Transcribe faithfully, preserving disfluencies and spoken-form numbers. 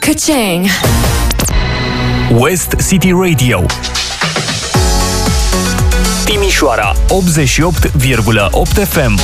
Ka-ching! West City Radio Timișoara optzeci și opt virgulă opt F M.